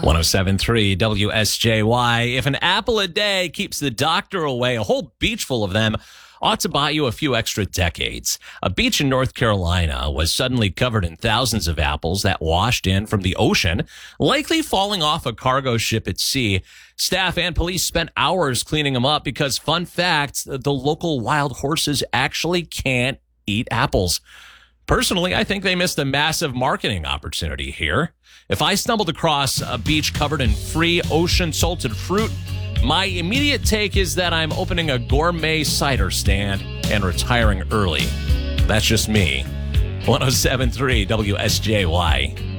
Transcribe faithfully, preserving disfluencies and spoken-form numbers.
one oh seven point three W S J Y. If an apple a day keeps the doctor away, a whole beach full of them ought to buy you a few extra decades. A beach in North Carolina was suddenly covered in thousands of apples that washed in from the ocean, likely falling off a cargo ship at sea. Staff and police spent hours cleaning them up because, fun fact, the local wild horses actually can't eat apples. Personally, I think they missed a massive marketing opportunity here. If I stumbled across a beach covered in free ocean salted fruit, my immediate take is that I'm opening a gourmet cider stand and retiring early. That's just me. one oh seven point three W S J Y.